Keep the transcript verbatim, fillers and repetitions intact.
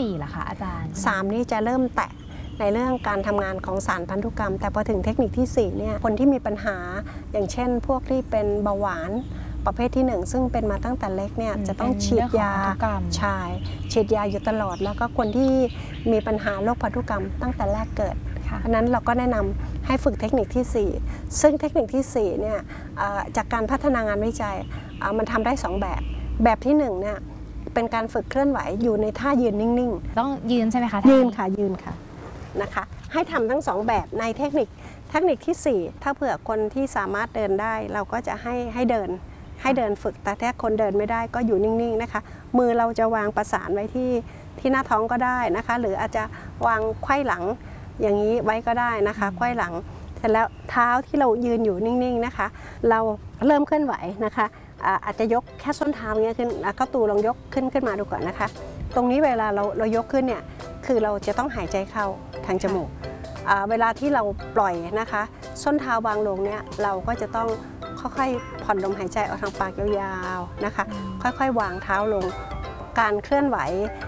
สี่ล่ะคะอาจารย์สามนี้จะเริ่มแตะในเรื่องการทำงานของสารพันธุกรรมแต่พอถึงเทคนิคที่สี่เนี่ยคนที่มีปัญหาอย่างเช่นพวกที่เป็นเบาหวานประเภทที่หนึ่งซึ่งเป็นมาตั้งแต่เล็กเนี่ยจะต้องฉีดยาใช่ฉีดยาอยู่ตลอดแล้วก็คนที่มีปัญหาโรคพันธุกรรมตั้งแต่แรกเกิดเพราะนั้นเราก็แนะนำให้ฝึกเทคนิคที่สี่ซึ่งเทคนิคที่สี่เนี่ยจากการพัฒนางานวิจัยมันทำได้สองแบบแบบที่หนึ่งเนี่ยเป็นการฝึกเคลื่อนไหวอยู่ในท่ายืนนิ่งๆต้องยืนใช่ไหมคะยืนค่ะยืนค่ะนะคะให้ทำทั้งสองแบบในเทคนิคเทคนิคที่สี่ถ้าเผื่อคนที่สามารถเดินได้เราก็จะให้ให้เดินให้เดินฝึกแต่ถ้าคนเดินไม่ได้ก็อยู่นิ่งๆนะคะมือเราจะวางประสานไว้ที่ที่หน้าท้องก็ได้นะคะหรืออาจจะวางไขว้หลังอย่างนี้ไว้ก็ได้นะคะไขว้หลังเสร็จแล้วเท้าที่เรายืนอยู่นิ่งๆนะคะเราเริ่มเคลื่อนไหวนะคะอาจจะยกแค่ส้นเท้าเงี้ยขึ้นเข้าตูลองยกขึ้นขึ้นมาดูก่อนนะคะตรงนี้เวลาเราเรายกขึ้นเนี่ยคือเราจะต้องหายใจเข้าทางจมูกเวลาที่เราปล่อยนะคะส้นเท้าวางลงเนี่ยเราก็จะต้องค่อยๆผ่อนลมหายใจออกทางปากยาวๆนะคะค่อยๆวางเท้าลงการเคลื่อนไหว